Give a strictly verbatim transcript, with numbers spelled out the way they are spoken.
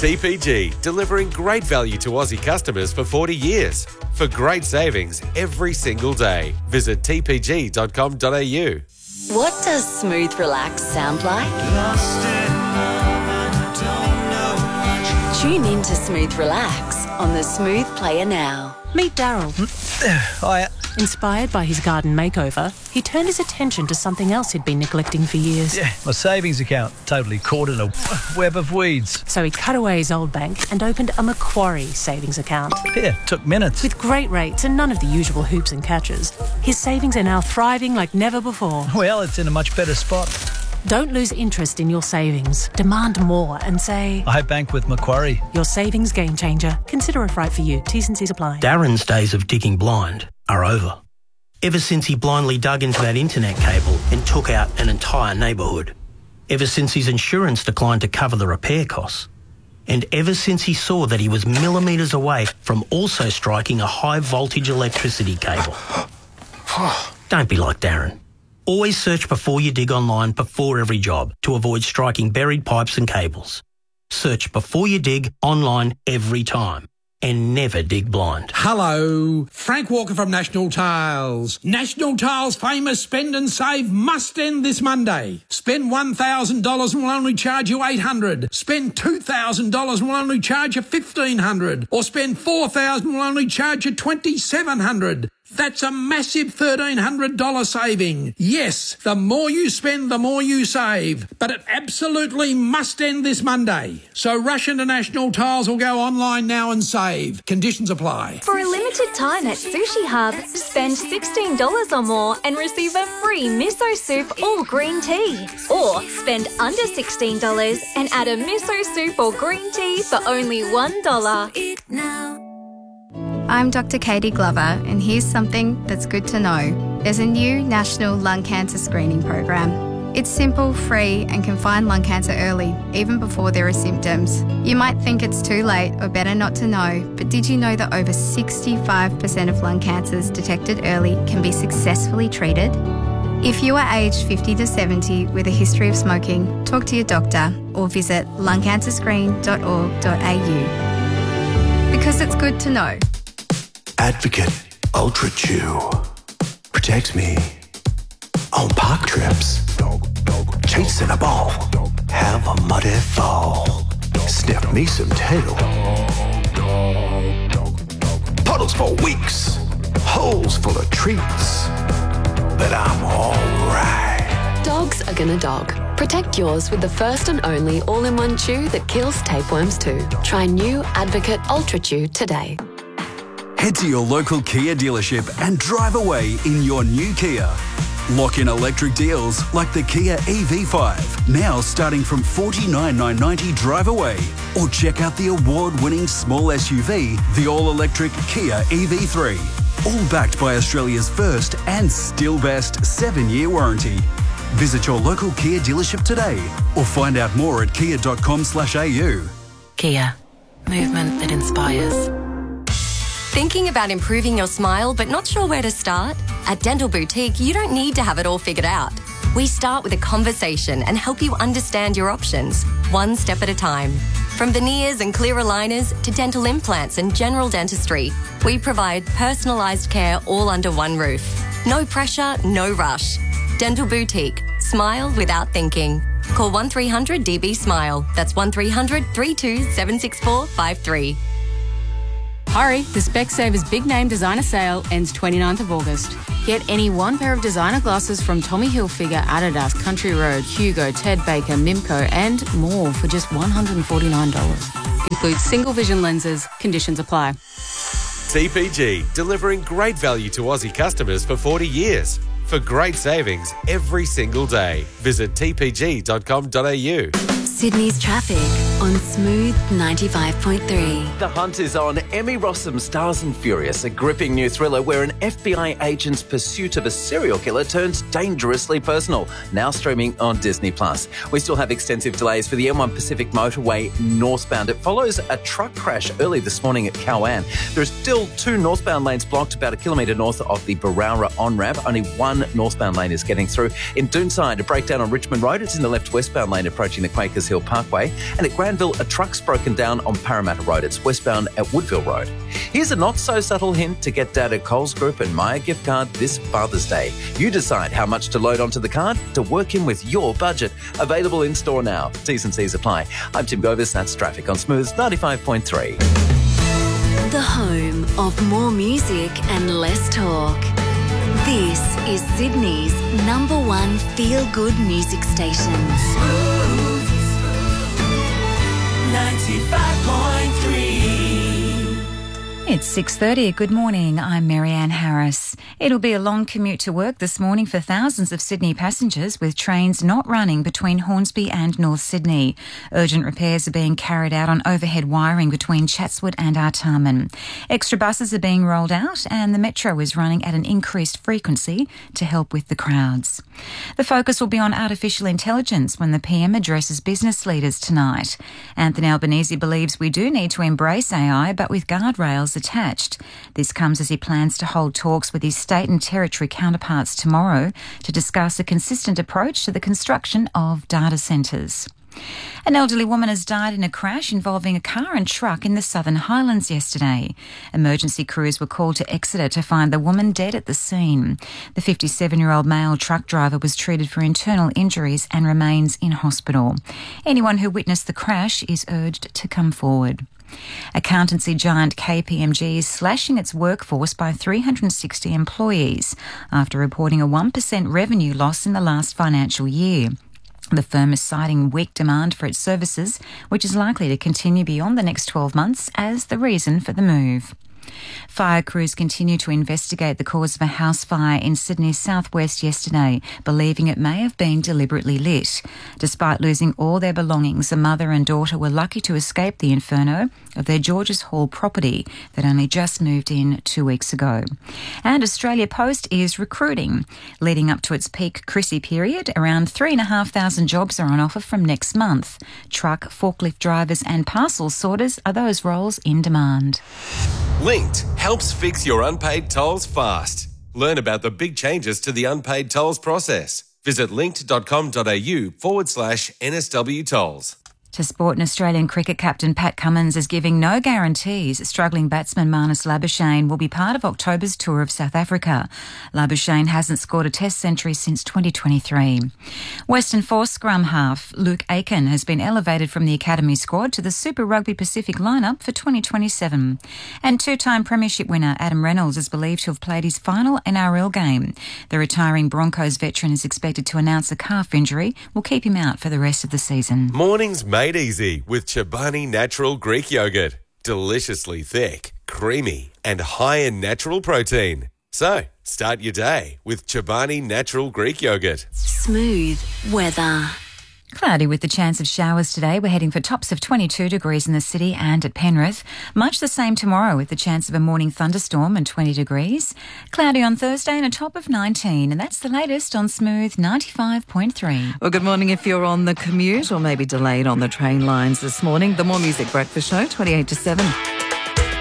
T P G, delivering great value to Aussie customers for forty years. For great savings every single day. Visit t p g dot com dot a u. What does smooth relax sound like? Tune in to Smooth Relax on the Smooth Player now. Meet Daryl. Hiya. Inspired by his garden makeover, he turned his attention to something else he'd been neglecting for years. Yeah, my savings account totally caught in a web of weeds. So he cut away his old bank and opened a Macquarie savings account. Yeah, took minutes. With great rates and none of the usual hoops and catches, his savings are now thriving like never before. Well, it's in a much better spot. Don't lose interest in your savings. Demand more and say, I bank with Macquarie. Your savings game changer. Consider if right for you. T's and C's apply. Darren's days of digging blind are over. Ever since he blindly dug into that internet cable and took out an entire neighbourhood. Ever since his insurance declined to cover the repair costs. And ever since he saw that he was millimetres away from also striking a high voltage electricity cable. Don't be like Darren. Always search before you dig online before every job to avoid striking buried pipes and cables. Search before you dig online every time. And never dig blind. Hello, Frank Walker from National Tiles. National Tiles' famous Spend and Save must end this Monday. Spend one thousand dollars and we'll only charge you eight hundred dollars. Spend two thousand dollars and we'll only charge you fifteen hundred dollars. Or spend four thousand dollars and we'll only charge you twenty-seven hundred dollars. That's a massive thirteen hundred dollars saving. Yes, the more you spend, the more you save. But it absolutely must end this Monday. So rush into National Tiles or go online now and save. Conditions apply. For a limited time at Sushi Hub, spend sixteen dollars or more and receive a free miso soup or green tea. Or spend under sixteen dollars and add a miso soup or green tea for only one dollar. I'm Doctor Katie Glover, and here's something that's good to know. There's a new national lung cancer screening program. It's simple, free, and can find lung cancer early, even before there are symptoms. You might think it's too late or better not to know, but did you know that over sixty-five percent of lung cancers detected early can be successfully treated? If you are aged fifty to seventy with a history of smoking, talk to your doctor or visit lung cancer screen dot org dot a u. Because it's good to know. Advocate Ultra Chew protects me on park trips, chasing a ball, have a muddy fall, sniff me some tail, puddles for weeks, holes full of treats, but I'm alright. Dogs are gonna dog. Protect yours with the first and only all-in-one chew that kills tapeworms too. Try new Advocate Ultra Chew today. Head to your local Kia dealership and drive away in your new Kia. Lock in electric deals like the Kia E V five, now starting from forty-nine thousand nine hundred ninety drive away. Or check out the award-winning small S U V, the all-electric Kia E V three. All backed by Australia's first and still best seven-year warranty. Visit your local Kia dealership today or find out more at kia dot com slash a u. Kia. Movement that inspires. Thinking about improving your smile but not sure where to start? At Dental Boutique, you don't need to have it all figured out. We start with a conversation and help you understand your options, one step at a time. From veneers and clear aligners to dental implants and general dentistry, we provide personalised care all under one roof. No pressure, no rush. Dental Boutique. Smile without thinking. Call one three hundred D B SMILE. That's one three hundred, three two seven six four five three. Hurry, the Specsavers Big Name Designer Sale ends twenty-ninth of August. Get any one pair of designer glasses from Tommy Hilfiger, Adidas, Country Road, Hugo, Ted Baker, Mimco and more for just one hundred forty-nine dollars. Includes single vision lenses. Conditions apply. T P G, delivering great value to Aussie customers for forty years. For great savings every single day. Visit t p g dot com dot a u. Sydney's traffic on Smooth ninety-five point three. The hunt is on. Emmy Rossum stars in Furious, a gripping new thriller where an F B I agent's pursuit of a serial killer turns dangerously personal. Now streaming on Disney Plus. We still have extensive delays for the M one Pacific motorway northbound. It follows a truck crash early this morning at Cowan. There are still two northbound lanes blocked about a kilometre north of the Barowra on-ramp. Only one northbound lane is getting through. In Doonside, a breakdown on Richmond Road. It's in the left westbound lane approaching the Quakers Hill Hill Parkway. And at Granville, a truck's broken down on Parramatta Road. It's westbound at Woodville Road. Here's a not-so-subtle hint to get Dad a Coles Group and Myer gift card this Father's Day. You decide how much to load onto the card to work in with your budget. Available in-store now. T's and C's apply. I'm Tim Govis. That's Traffic on Smooth ninety-five point three. The home of more music and less talk. This is Sydney's number one feel-good music station. Smooth ninety-five point three. It's six thirty. Good morning. I'm Marianne Harris. It'll be a long commute to work this morning for thousands of Sydney passengers, with trains not running between Hornsby and North Sydney. Urgent repairs are being carried out on overhead wiring between Chatswood and Artarmon. Extra buses are being rolled out, and the metro is running at an increased frequency to help with the crowds. The focus will be on artificial intelligence when the P M addresses business leaders tonight. Anthony Albanese believes we do need to embrace A I, but with guardrails attached. This comes as he plans to hold talks with his state and territory counterparts tomorrow to discuss a consistent approach to the construction of data centres. An elderly woman has died in a crash involving a car and truck in the Southern Highlands yesterday. Emergency crews were called to Exeter to find the woman dead at the scene. The fifty-seven-year-old male truck driver was treated for internal injuries and remains in hospital. Anyone who witnessed the crash is urged to come forward. Accountancy giant K P M G is slashing its workforce by three hundred sixty employees after reporting a one percent revenue loss in the last financial year. The firm is citing weak demand for its services, which is likely to continue beyond the next twelve months, as the reason for the move. Fire crews continue to investigate the cause of a house fire in Sydney's southwest yesterday, believing it may have been deliberately lit. Despite losing all their belongings, the mother and daughter were lucky to escape the inferno of their Georges Hall property that only just moved in two weeks ago. And Australia Post is recruiting. Leading up to its peak Chrissy period, around three thousand five hundred jobs are on offer from next month. Truck, forklift drivers and parcel sorters are those roles in demand. Linked helps fix your unpaid tolls fast. Learn about the big changes to the unpaid tolls process. Visit linked.com.au forward slash NSW tolls. To sport, an Australian cricket captain Pat Cummins is giving no guarantees struggling batsman Marnus Labuschagne will be part of October's tour of South Africa. Labuschagne hasn't scored a test century since twenty twenty-three. Western Force scrum half Luke Aiken has been elevated from the academy squad to the Super Rugby Pacific lineup for twenty twenty-seven. And two-time premiership winner Adam Reynolds is believed to have played his final N R L game. The retiring Broncos veteran is expected to announce a calf injury will keep him out for the rest of the season. Mornings made easy with Chobani Natural Greek Yogurt. Deliciously thick, creamy and high in natural protein. So, start your day with Chobani Natural Greek Yogurt. Smooth weather. Cloudy with the chance of showers today. We're heading for tops of twenty-two degrees in the city and at Penrith. Much the same tomorrow with the chance of a morning thunderstorm and twenty degrees. Cloudy on Thursday and a top of nineteen. And that's the latest on Smooth ninety-five point three. Well, good morning if you're on the commute or maybe delayed on the train lines this morning. The More Music Breakfast Show, twenty-eight to seven.